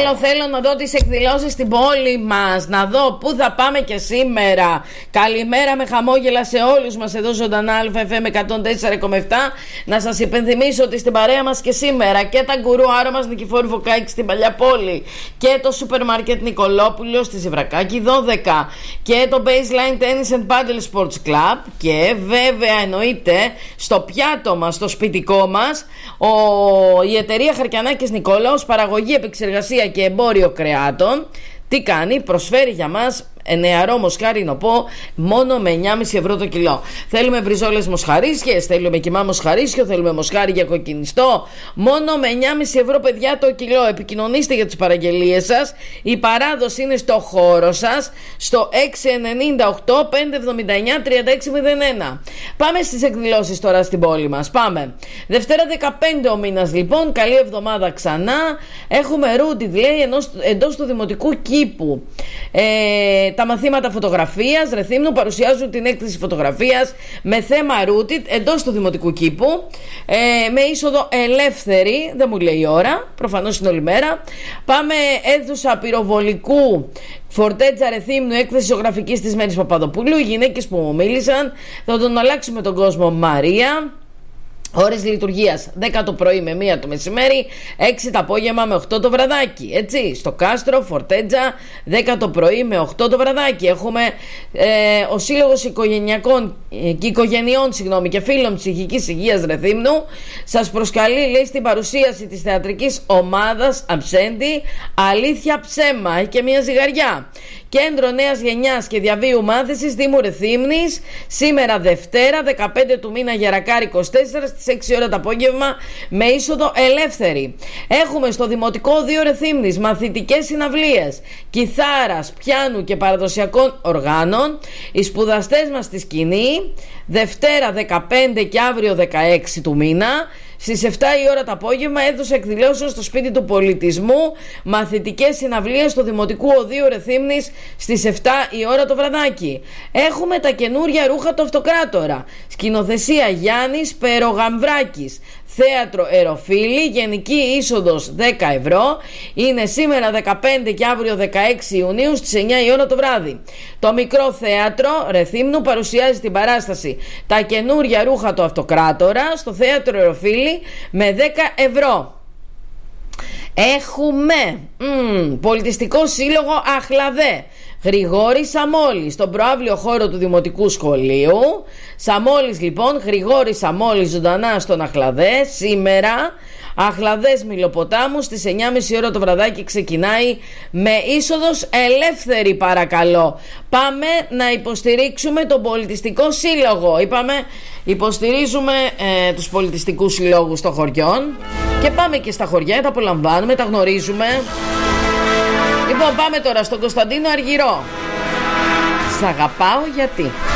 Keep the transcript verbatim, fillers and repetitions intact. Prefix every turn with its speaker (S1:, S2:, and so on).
S1: Θέλω, θέλω να δω τις εκδηλώσεις στην πόλη μας. Να δω πού θα πάμε και σήμερα. Καλημέρα με χαμόγελα σε όλους μας εδώ ζωντανά ΑΕΦΕΜ εκατόν τέσσερα κόμμα επτά. Να σας υπενθυμίσω ότι στην παρέα μας και σήμερα και τα γκουρού άρωμας Νικηφόρου Φωκάκη στην Παλιά Πόλη και το σούπερ μάρκετ Νικολόπουλο στη Ζευρακάκη δώδεκα και το Baseline Tennis and Paddle Sports Club και βέβαια εννοείται στο πιάτο μας, στο σπιτικό μας, ο, η εταιρεία Χαρκιανάκης Νικόλαος, παραγωγή, επεξεργασία και εμπόριο κρεάτων. Τι κάνει, προσφέρει για μας νεαρό μοσχάρι νοπό μόνο με εννιά κόμμα πέντε ευρώ το κιλό. Θέλουμε μπριζόλες μοσχαρίσιες, θέλουμε κιμά μοσχαρίσιο, θέλουμε μοσχάρι για κοκκινιστό, μόνο με εννιά κόμμα πέντε ευρώ παιδιά το κιλό. Επικοινωνήστε για τις παραγγελίες σας. Η παράδοση είναι στο χώρο σας, στο έξι εννιά οκτώ πέντε εβδομήντα εννιά τριάντα έξι μηδέν ένα. Πάμε στις εκδηλώσεις τώρα στην πόλη μας. Πάμε. Δευτέρα δεκαπέντε ο μήνας λοιπόν, καλή εβδομάδα ξανά. Έχουμε rooted λέει εντός του Δημοτικού Κήπου. Ε, Τα μαθήματα φωτογραφίας Ρεθύμνου παρουσιάζουν την έκθεση φωτογραφίας με θέμα rooted εντός του Δημοτικού Κήπου, ε, με είσοδο ελεύθερη, δεν μου λέει η ώρα, προφανώς είναι όλη μέρα. Πάμε αίθουσα πυροβολικού Φορτέτζα Ρεθύμνου, έκθεση ζωγραφικής της Μένης Παπαδοπούλου. Οι γυναίκες που μου μίλησαν θα τον αλλάξουμε τον κόσμο Μαρία. Ώρες λειτουργίας δέκα το πρωί με μία το μεσημέρι, έξι το απόγευμα με οκτώ το βραδάκι. Έτσι, στο Κάστρο, Φορτέτζα, δέκα το πρωί με οκτώ το βραδάκι. Έχουμε ε, ο Σύλλογος Οικογενειακών και Οικογενειών συγγνώμη, και Φίλων Ψυχικής Υγείας Ρεθύμνου σας προσκαλεί λέει στην παρουσίαση της θεατρικής ομάδας Αψέντη Αλήθεια Ψέμα. Έχει και μία ζυγαριά. Κέντρο Νέας Γενιάς και Διαβίου Μάθησης Δήμου Ρεθύμνης, σήμερα Δευτέρα δεκαπέντε του μήνα Γερακάρη είκοσι τέσσερα στις έξι ώρα το απόγευμα με είσοδο ελεύθερη. Έχουμε στο Δημοτικό Οδείο Ρεθύμνης μαθητικές συναυλίες κιθάρας, πιάνου και παραδοσιακών οργάνων. Οι σπουδαστές μας στη σκηνή Δευτέρα δεκαπέντε και αύριο δεκαέξι του μήνα. Στις επτά η ώρα το απόγευμα αίθουσα εκδηλώσεων στο Σπίτι του Πολιτισμού, μαθητικές συναυλίες στο Δημοτικού Οδείου Ρεθύμνης στις επτά η ώρα το βραδάκι. Έχουμε τα καινούρια ρούχα του Αυτοκράτορα. Σκηνοθεσία Γιάννης Περογαμβράκης. Θέατρο Εροφίλη, γενική είσοδος δέκα ευρώ. Είναι σήμερα δεκαπέντε και αύριο δεκαέξι Ιουνίου στις εννιά η ώρα το βράδυ. Το Μικρό Θέατρο Ρεθύμνου παρουσιάζει την παράσταση Τα καινούρια ρούχα του Αυτοκράτορα στο Θέατρο Εροφίλη με δέκα ευρώ. Έχουμε μ, Πολιτιστικό Σύλλογο Αχλαδέ Γρηγόρη Σαμόλης στον προαύλιο χώρο του Δημοτικού Σχολείου. Σαμόλης λοιπόν, Γρηγόρη Σαμόλης ζωντανά στον Αχλαδέ σήμερα. Αχλαδές Μιλοποτάμου στις εννιά και μισή ώρα το βραδάκι ξεκινάει με είσοδος ελεύθερη παρακαλώ. Πάμε να υποστηρίξουμε τον Πολιτιστικό Σύλλογο. Είπαμε υποστηρίζουμε ε, τους πολιτιστικούς συλλόγους των χωριών και πάμε και στα χωριά, τα απολαμβάνουμε, τα γνωρίζουμε. Λοιπόν πάμε τώρα στον Κωνσταντίνο Αργυρό. Σ' αγαπάω γιατί.